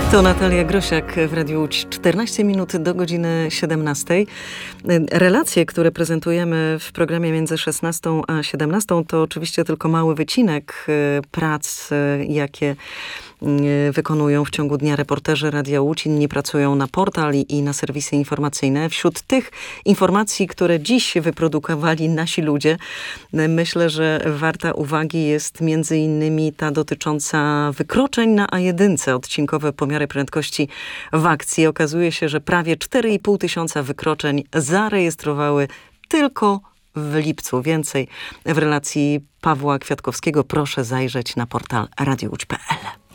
To Natalia Grosiak w Radiu Łódź. 14 minut do godziny 17. Relacje, które prezentujemy w programie między 16 a 17 to oczywiście tylko mały wycinek prac, jakie wykonują w ciągu dnia reporterzy Radia Łódź. Inni pracują na portal i na serwisy informacyjne. Wśród tych informacji, które dziś wyprodukowali nasi ludzie, myślę, że warta uwagi jest między innymi ta dotycząca wykroczeń na A1, odcinkowe pomiary prędkości w akcji. Okazuje się, że prawie 4,5 tysiąca wykroczeń zarejestrowały tylko w lipcu. Więcej w relacji Pawła Kwiatkowskiego proszę zajrzeć na portal radiowódź.pl.